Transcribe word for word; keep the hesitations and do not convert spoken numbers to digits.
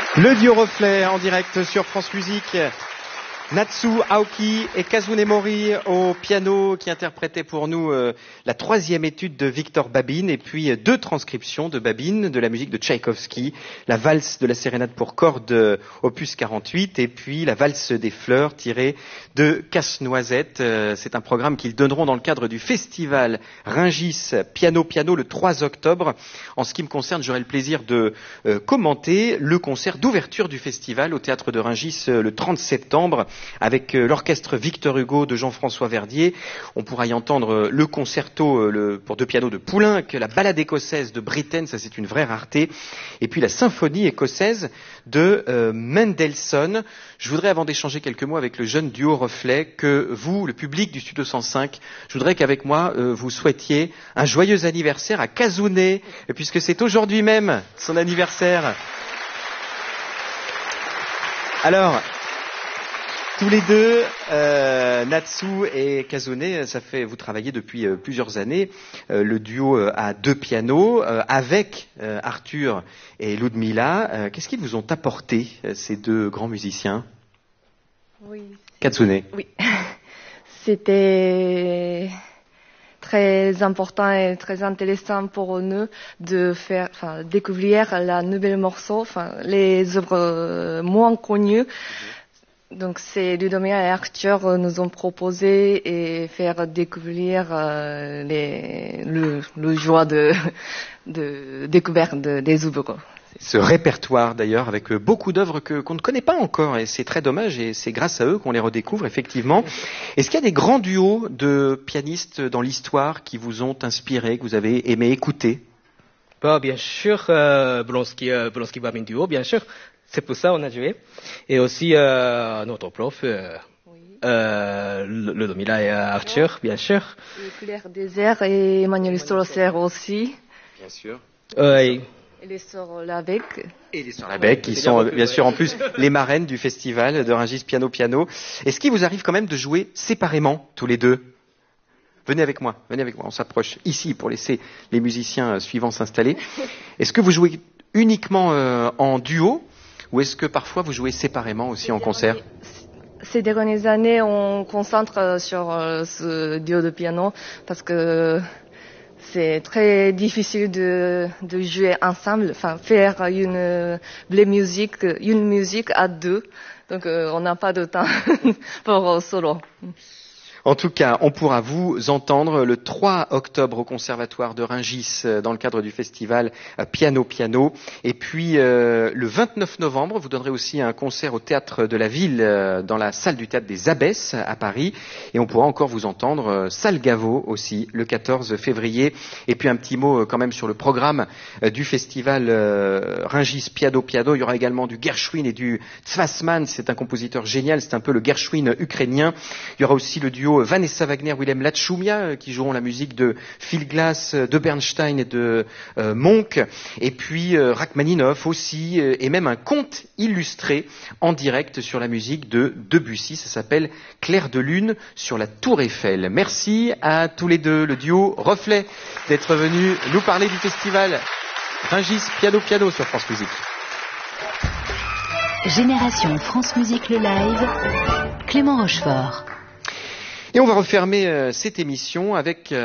Le duo Reflet en direct sur France Musique. Natsu Aoki et Kazune Mori au piano qui interprétaient pour nous euh, la troisième étude de Victor Babine et puis euh, deux transcriptions de Babine de la musique de Tchaïkovski, la valse de la sérénade pour cordes euh, opus quarante-huit et puis la valse des fleurs tirée de Casse-Noisette. Euh, c'est un programme qu'ils donneront dans le cadre du festival Rungis Piano Piano le trois octobre. En ce qui me concerne, j'aurai le plaisir de euh, commenter le concert d'ouverture du festival au théâtre de Rungis euh, le trente septembre. Avec l'orchestre Victor Hugo de Jean-François Verdier. On pourra y entendre le concerto le, pour deux pianos de Poulenc, la ballade écossaise de Britten, ça c'est une vraie rareté, et puis la symphonie écossaise de euh, Mendelssohn. Je voudrais, avant d'échanger quelques mots avec le jeune duo Reflet, que vous, le public du Studio cent cinq, je voudrais qu'avec moi, euh, vous souhaitiez un joyeux anniversaire à Kazune, puisque c'est aujourd'hui même son anniversaire. Alors, tous les deux, euh, Natsu et Kazune, ça fait, vous travaillez depuis euh, plusieurs années, euh, le duo euh, à deux pianos, euh, avec euh, Arthur et Ludmila. Euh, Qu'est-ce qu'ils vous ont apporté, euh, ces deux grands musiciens? Oui. Kazune. Oui. C'était très important et très intéressant pour nous de faire, enfin, découvrir la nouvelle morceau, enfin, les œuvres moins connues. Donc c'est Ludomia et Arthur nous ont proposé et faire découvrir euh, les, le, le joie de, de découverte de, des œuvres. Ce répertoire d'ailleurs avec beaucoup d'œuvres que qu'on ne connaît pas encore et c'est très dommage et c'est grâce à eux qu'on les redécouvre effectivement. Est-ce qu'il y a des grands duos de pianistes dans l'histoire qui vous ont inspiré, que vous avez aimé écouter? Bah, bien sûr, euh, Blonsky, euh, Blonsky-Babine duo, bien sûr. C'est pour ça qu'on a joué. Et aussi euh, notre prof, euh, oui. euh, Ludmila et Arthur, bien sûr. Et Claire Désert et Emmanuel Strosser aussi. Bien sûr. Oui. Et les sœurs Labec. Et les sœurs Labec, qui sont bien sûr en plus les marraines du festival de Rungis Piano Piano. Est-ce qu'il vous arrive quand même de jouer séparément, tous les deux? Venez avec moi, venez avec moi, on s'approche ici pour laisser les musiciens suivants s'installer. Est-ce que vous jouez uniquement euh, en duo? Ou est-ce que parfois vous jouez séparément aussi en concert? Ces dernières années, on concentre sur euh, ce duo de piano parce que c'est très difficile de, de jouer ensemble, enfin faire une belle musique, une musique à deux. Donc euh, on n'a pas de temps pour euh, solo. En tout cas, on pourra vous entendre le trois octobre au Conservatoire de Rungis dans le cadre du festival Piano Piano. Et puis euh, le vingt-neuf novembre, vous donnerez aussi un concert au Théâtre de la Ville euh, dans la salle du Théâtre des Abbesses à Paris. Et on pourra encore vous entendre euh, salle Gaveau aussi le quatorze février. Et puis un petit mot euh, quand même sur le programme euh, du festival euh, Rungis Piano Piano. Il y aura également du Gershwin et du Tzfassman. C'est un compositeur génial, c'est un peu le Gershwin ukrainien. Il y aura aussi le duo Vanessa Wagner, Willem Lachumia, qui joueront la musique de Phil Glass, de Bernstein et de euh, Monk, et puis euh, Rachmaninoff aussi, euh, et même un conte illustré en direct sur la musique de Debussy. Ça s'appelle Clair de lune sur la Tour Eiffel. Merci à tous les deux, le duo Reflet, d'être venus nous parler du festival Rungis Piano Piano sur France Musique. Génération France Musique le live, Clément Rochefort. Et on va refermer euh, cette émission avec... Euh